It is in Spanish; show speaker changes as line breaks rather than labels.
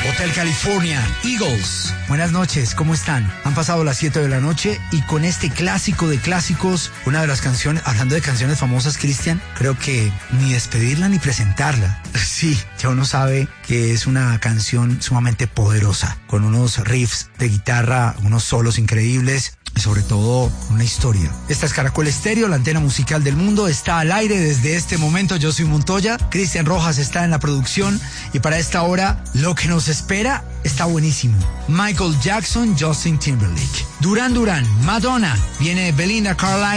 Hotel California, Eagles. Buenas noches, ¿cómo están? Han pasado las 7 de la noche y con este clásico de clásicos, una de las canciones, hablando de canciones famosas, Cristian, creo que ni despedirla ni presentarla. Sí, ya uno sabe que es una canción sumamente poderosa, con unos riffs de guitarra, unos solos increíbles y sobre todo una historia. Esta es Caracol Estéreo, la antena musical del mundo, está al aire desde este momento. Yo soy Montoya, Cristian Rojas está en la producción y para esta hora lo que nos espera está buenísimo. Michael Jackson, Justin Timberlake, Duran Duran, Madonna, viene Belinda Carlisle.